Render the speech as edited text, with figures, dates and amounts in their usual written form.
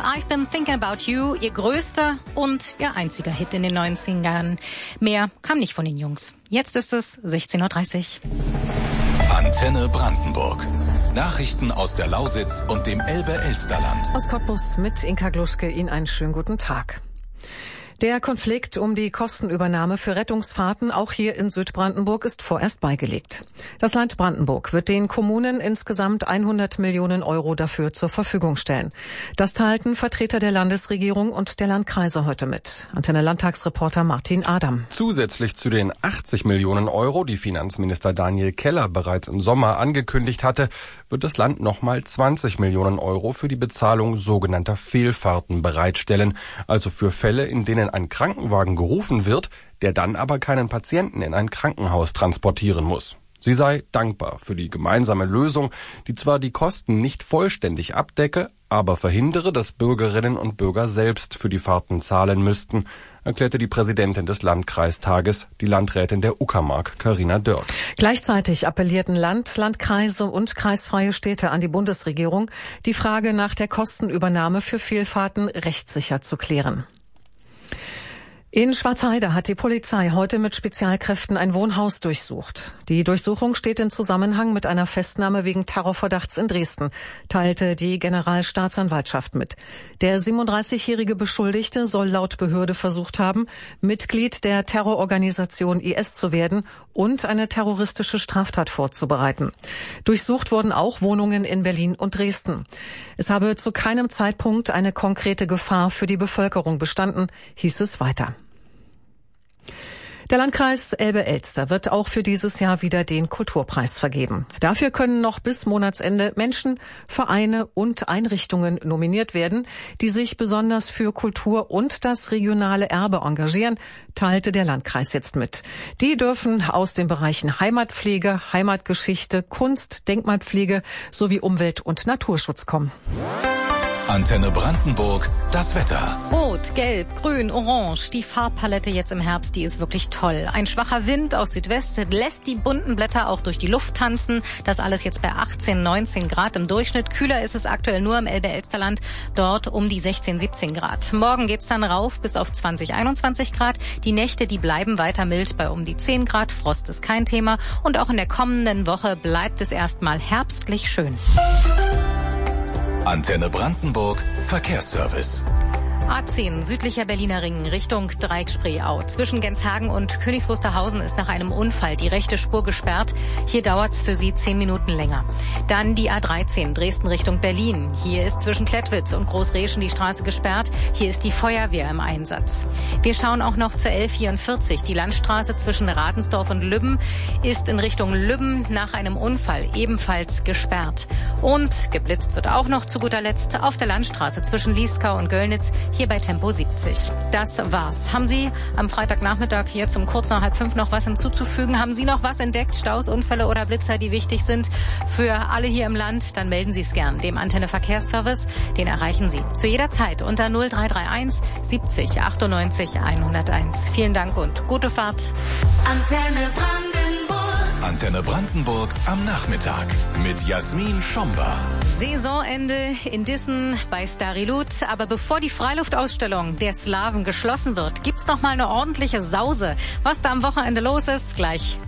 I've Been Thinking About You, ihr größter und ihr einziger Hit in den 90ern. Mehr kam nicht von den Jungs. Jetzt ist es 16:30 Uhr. Antenne Brandenburg. Nachrichten aus der Lausitz und dem Elbe-Elsterland. Aus Cottbus mit Inka Gluschke, Ihnen einen schönen guten Tag. Der Konflikt um die Kostenübernahme für Rettungsfahrten auch hier in Südbrandenburg ist vorerst beigelegt. Das Land Brandenburg wird den Kommunen insgesamt 100 Millionen Euro dafür zur Verfügung stellen. Das teilten Vertreter der Landesregierung und der Landkreise heute mit. Antenne Landtagsreporter Martin Adam. Zusätzlich zu den 80 Millionen Euro, die Finanzminister Daniel Keller bereits im Sommer angekündigt hatte, wird das Land nochmal 20 Millionen Euro für die Bezahlung sogenannter Fehlfahrten bereitstellen, also für Fälle, in denen ein Krankenwagen gerufen wird, der dann aber keinen Patienten in ein Krankenhaus transportieren muss. Sie sei dankbar für die gemeinsame Lösung, die zwar die Kosten nicht vollständig abdecke, aber verhindere, dass Bürgerinnen und Bürger selbst für die Fahrten zahlen müssten, erklärte die Präsidentin des Landkreistages, die Landrätin der Uckermark, Carina Dörr. Gleichzeitig appellierten Landkreise und kreisfreie Städte an die Bundesregierung, die Frage nach der Kostenübernahme für Fehlfahrten rechtssicher zu klären. In Schwarzheide hat die Polizei heute mit Spezialkräften ein Wohnhaus durchsucht. Die Durchsuchung steht in Zusammenhang mit einer Festnahme wegen Terrorverdachts in Dresden, teilte die Generalstaatsanwaltschaft mit. Der 37-jährige Beschuldigte soll laut Behörde versucht haben, Mitglied der Terrororganisation IS zu werden und eine terroristische Straftat vorzubereiten. Durchsucht wurden auch Wohnungen in Berlin und Dresden. Es habe zu keinem Zeitpunkt eine konkrete Gefahr für die Bevölkerung bestanden, hieß es weiter. Der Landkreis Elbe-Elster wird auch für dieses Jahr wieder den Kulturpreis vergeben. Dafür können noch bis Monatsende Menschen, Vereine und Einrichtungen nominiert werden, die sich besonders für Kultur und das regionale Erbe engagieren, teilte der Landkreis jetzt mit. Die dürfen aus den Bereichen Heimatpflege, Heimatgeschichte, Kunst, Denkmalpflege sowie Umwelt- und Naturschutz kommen. Antenne Brandenburg, das Wetter. Rot, Gelb, Grün, Orange. Die Farbpalette jetzt im Herbst, die ist wirklich toll. Ein schwacher Wind aus Südwest lässt die bunten Blätter auch durch die Luft tanzen. Das alles jetzt bei 18, 19 Grad im Durchschnitt. Kühler ist es aktuell nur im Elbe-Elsterland, dort um die 16, 17 Grad. Morgen geht's dann rauf bis auf 20, 21 Grad. Die Nächte, die bleiben weiter mild bei um die 10 Grad. Frost ist kein Thema. Und auch in der kommenden Woche bleibt es erstmal herbstlich schön. Antenne Brandenburg, Verkehrsservice. A10, südlicher Berliner Ring, Richtung Dreieck-Spreeau. Zwischen Genshagen und Königs Wusterhausen ist nach einem Unfall die rechte Spur gesperrt. Hier dauert's für Sie 10 Minuten länger. Dann die A13, Dresden Richtung Berlin. Hier ist zwischen Klettwitz und Großreschen die Straße gesperrt. Hier ist die Feuerwehr im Einsatz. Wir schauen auch noch zur L44. Die Landstraße zwischen Ravensdorf und Lübben ist in Richtung Lübben nach einem Unfall ebenfalls gesperrt. Und geblitzt wird auch noch zu guter Letzt auf der Landstraße zwischen Lieskau und Göllnitz. Hier bei Tempo 70. Das war's. Haben Sie am Freitagnachmittag jetzt um kurz nach 4:30 noch was hinzuzufügen? Haben Sie noch was entdeckt? Staus, Unfälle oder Blitzer, die wichtig sind für alle hier im Land? Dann melden Sie es gern dem Antenne Verkehrsservice. Den erreichen Sie zu jeder Zeit unter 0331 70 98 101. Vielen Dank und gute Fahrt. Antenne Brandenburg. Antenne Brandenburg am Nachmittag mit Jasmin Schomba. Saisonende in Dissen bei Starilut. Aber bevor die Freiluftausstellung der Slawen geschlossen wird, gibt's noch mal eine ordentliche Sause. Was da am Wochenende los ist, gleich